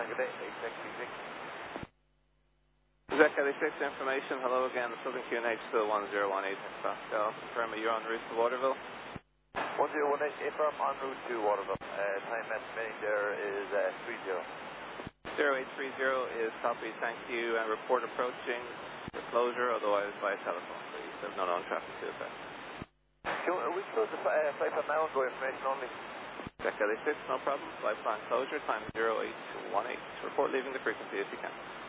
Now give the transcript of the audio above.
Tango Day, 8636. Zach Kelly 6 information. Hello again. The Southern QNH still 1018 Pascal. Confirm you're en route to Waterville. 1018 affirm en route to Waterville. Time estimating there is 30. 0830 is copy. Thank you. And report approaching the closure, otherwise by telephone, please. There's no known traffic to affect. We close the flight plan now and go information only. Zach Kelly 6, no problem. Flight plan closure, time 0818. Report leaving the frequency if you can.